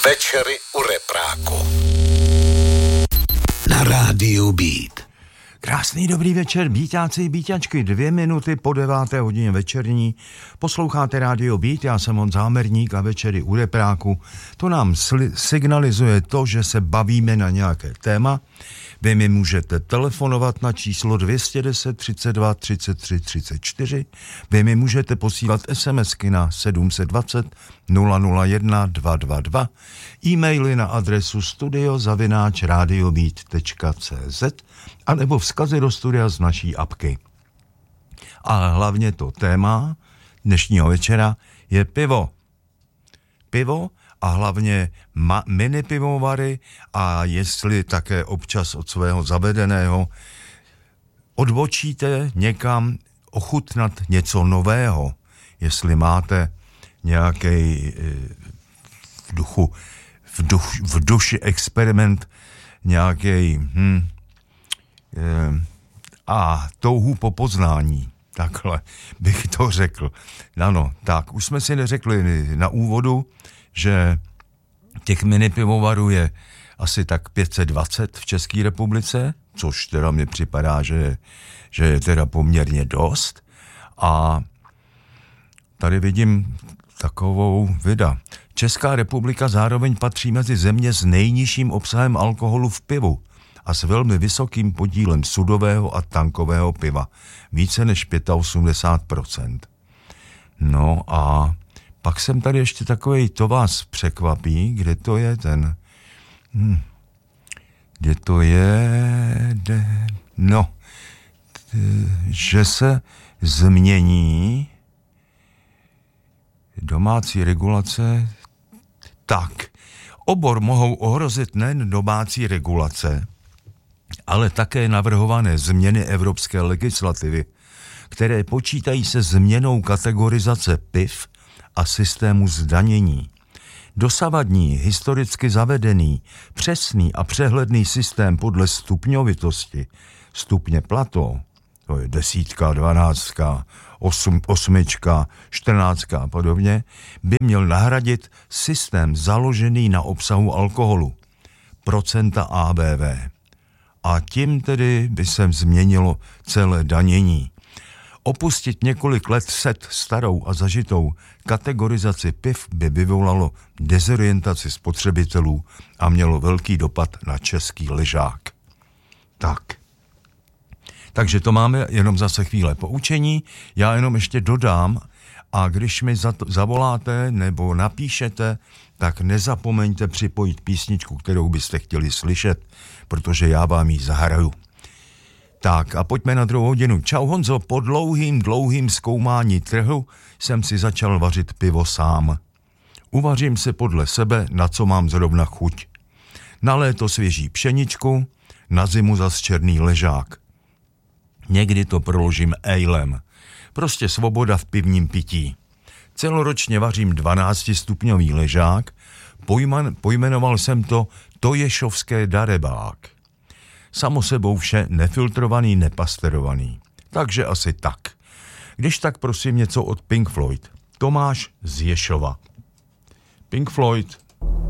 Večery u repráku na rádiu Beat. Krásný dobrý večer, bíťáci, bíťačky, 2 minuty po 9. hodině večerní. Posloucháte rádio Beat, já jsem Honza Hamerník a Večery u repráku. To nám signalizuje to, že se bavíme na nějaké téma. Vy mi můžete telefonovat na číslo 210 32 33 34. Vy mi můžete posílat SMSky na 720 001 222. E-maily na adresu studio@radiobeat.cz a nebo vzkazy do studia z naší apky. A hlavně to téma dnešního večera je pivo. Pivo a hlavně mini pivovary a jestli také občas od svého zavedeného odbočíte někam ochutnat něco nového, jestli máte nějaký v duši experiment, nějaký a touhu po poznání. Takhle bych to řekl. Ano, tak už jsme si neřekli na úvodu, že těch mini pivovarů je asi tak 520 v České republice, což teda mi připadá, že je teda poměrně dost. A tady vidím takovou vida. Česká republika zároveň patří mezi země s nejnižším obsahem alkoholu v pivu a s velmi vysokým podílem sudového a tankového piva. Více než 85%. No a pak jsem tady ještě takovej, to vás překvapí, kde to je ten... Kde to je... že se změní domácí regulace. Tak, obor mohou ohrozit nejen domácí regulace, ale také navrhované změny evropské legislativy, které počítají se změnou kategorizace piv a systému zdanění. Dosavadní, historicky zavedený, přesný a přehledný systém podle stupňovitosti, stupně plato, to je 10, 12, 8, 14 a podobně, by měl nahradit systém založený na obsahu alkoholu, procenta ABV. A tím tedy by se změnilo celé danění. Opustit několik let starou a zažitou kategorizaci piv by vyvolalo dezorientaci spotřebitelů a mělo velký dopad na český ležák. Tak. Takže to máme jenom zase chvíle poučení. Já jenom ještě dodám a když mi zavoláte nebo napíšete, tak nezapomeňte připojit písničku, kterou byste chtěli slyšet, protože já vám ji zahraju. Tak a pojďme na druhou hodinu. Čau Honzo, po dlouhým zkoumání trhu jsem si začal vařit pivo sám. Uvařím se podle sebe, na co mám zrovna chuť. Na léto svěží pšeničku, na zimu zas černý ležák. Někdy to proložím ejlem. Prostě svoboda v pivním pití. Celoročně vařím 12-stupňový ležák, pojmenoval jsem to Toješovské darebák. Samo sebou vše nefiltrovaný, nepasterovaný. Takže asi tak. Když tak prosím něco od Pink Floyd. Tomáš z Ješova. Pink Floyd.